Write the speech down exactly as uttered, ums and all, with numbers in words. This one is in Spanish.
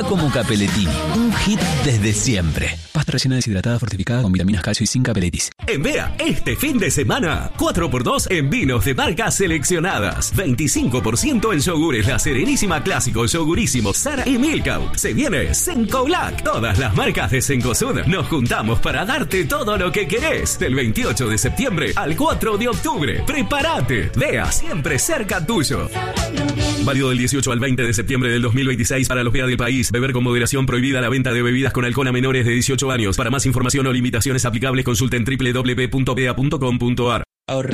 Como Capelletini, un hit desde siempre. Pasta rellena deshidratada fortificada con vitaminas, calcio y sin capeletis. En Vea, este fin de semana, cuatro por dos en vinos de marcas seleccionadas. veinticinco por ciento en yogures La Serenísima Clásico, Yogurísimo, Sara y Milkout. Se viene Senco Black. Todas las marcas de Cencosud nos juntamos para darte todo lo que querés. Del veintiocho de septiembre al cuatro de octubre. ¡Prepárate! Vea, siempre cerca tuyo. Válido del dieciocho al veinte de septiembre del dos mil veintiséis para los Vea del país. Beber con moderación, prohibida la venta de bebidas con alcohol a menores de dieciocho años. Para más información o limitaciones aplicables, consulten doble u doble u doble u punto vea punto com punto a r.